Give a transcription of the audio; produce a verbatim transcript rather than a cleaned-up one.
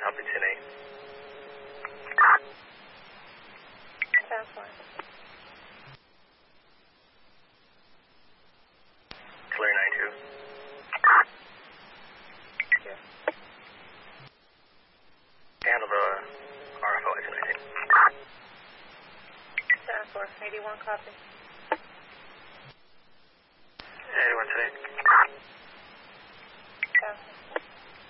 copy ten eight. Sounds fine. Clear nine two. Sure. Handle the R F O I ten nineteen. Sounds four. eighty-one copy. eighty-one ten eight.